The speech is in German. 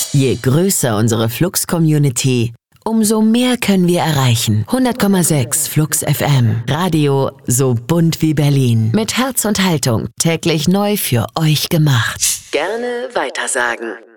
Je größer unsere Flux-Community, umso mehr können wir erreichen. 100,6 Flux FM. Radio so bunt wie Berlin. Mit Herz und Haltung. Täglich neu für euch gemacht. Gerne weitersagen.